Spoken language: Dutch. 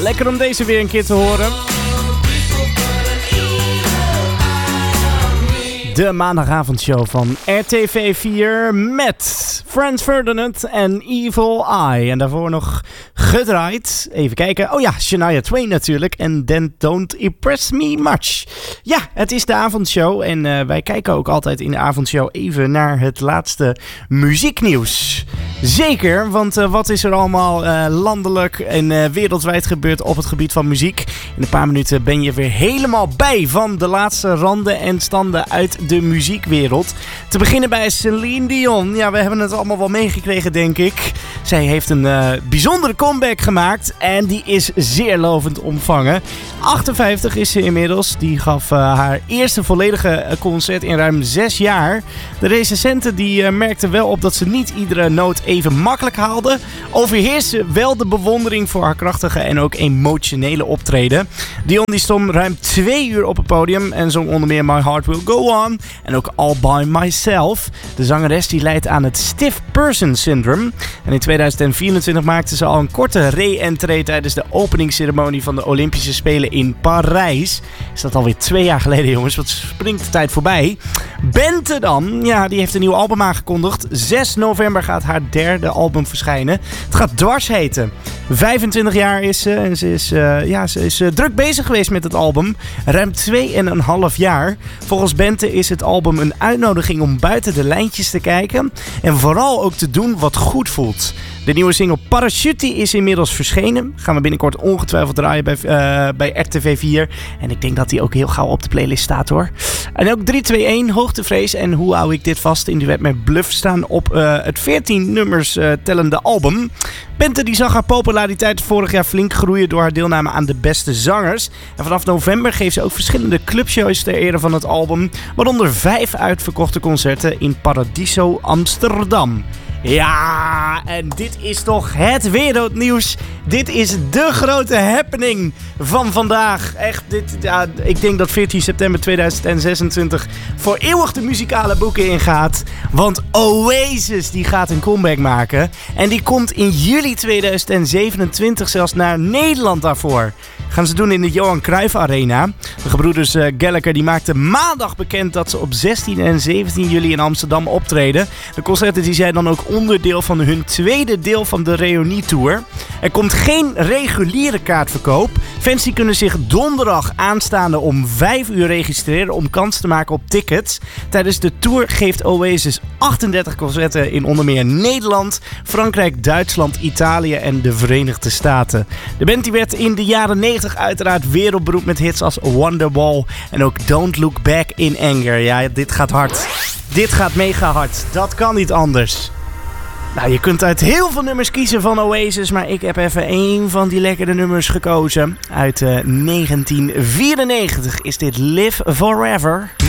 lekker om deze weer een keer te horen. De maandagavondshow van RTV 4 met Franz Ferdinand en Evil Eye. En daarvoor nog gedraaid. Even kijken. Oh ja, Shania Twain natuurlijk. En Then Don't Impress Me Much. Ja, het is de avondshow. En wij kijken ook altijd in de avondshow even naar het laatste muzieknieuws. Zeker, want wat is er allemaal landelijk en wereldwijd gebeurd op het gebied van muziek? In een paar minuten ben je weer helemaal bij van de laatste randen en standen uit de muziekwereld. Te beginnen bij Celine Dion. Ja, we hebben het allemaal wel meegekregen, denk ik. Zij heeft een bijzondere comeback gemaakt en die is zeer lovend ontvangen. 58 is ze inmiddels. Die gaf haar eerste volledige concert in ruim 6 jaar. De recensenten die merkten wel op dat ze niet iedere noot even makkelijk haalde. Overheerste wel de bewondering voor haar krachtige en ook emotionele optreden. Dion die stond ruim 2 uur op het podium en zong onder meer My Heart Will Go On en ook All By Myself. De zangeres die lijdt aan het Stiff Person Syndrome. En in 2024 maakte ze al een korte re-entree tijdens de openingsceremonie van de Olympische Spelen in Parijs. Is dat alweer 2 jaar geleden, jongens? Wat springt de tijd voorbij. Bente dan, ja, die heeft een nieuw album aangekondigd. 6 november gaat haar 3e album verschijnen. Het gaat Dwars heten. 25 jaar is ze en ze is druk bezig geweest met het album. Ruim 2,5 jaar. Volgens Bente is het album een uitnodiging om buiten de lijntjes te kijken en vooral ook te doen wat goed voelt. De nieuwe single Parachute is inmiddels verschenen. Gaan we binnenkort ongetwijfeld draaien bij RTV 4. En ik denk dat die ook heel gauw op de playlist staat, hoor. En ook 321, Hoogtevrees en Hoe hou ik dit vast in duet met Bluff staan op het 14 nummers tellende album. Bente die zag haar populariteit vorig jaar flink groeien door haar deelname aan de beste zangers. En vanaf november geeft ze ook verschillende clubshows ter ere van het album. Waaronder 5 uitverkochte concerten in Paradiso Amsterdam. Ja, en dit is toch het wereldnieuws. Dit is de grote happening van vandaag. Echt, ik denk dat 14 september 2026 voor eeuwig de muzikale boeken ingaat. Want Oasis die gaat een comeback maken. En die komt in juli 2027 zelfs naar Nederland daarvoor. Gaan ze doen in de Johan Cruijff Arena. De gebroeders Gallagher die maakten maandag bekend dat ze op 16 en 17 juli in Amsterdam optreden. De concerten die zijn dan ook onderdeel van hun tweede deel van de Reunie-tour. Er komt geen reguliere kaartverkoop. Fans die kunnen zich donderdag aanstaande om 5 uur registreren om kans te maken op tickets. Tijdens de tour geeft Oasis 38 concerten in onder meer Nederland, Frankrijk, Duitsland, Italië en de Verenigde Staten. De band die werd in de jaren 90 uiteraard wereldberoemd met hits als Wonderwall en ook Don't Look Back in Anger. Ja, dit gaat hard. Dit gaat mega hard. Dat kan niet anders. Nou, je kunt uit heel veel nummers kiezen van Oasis, maar ik heb even 1 van die lekkere nummers gekozen. Uit 1994 is dit Live Forever.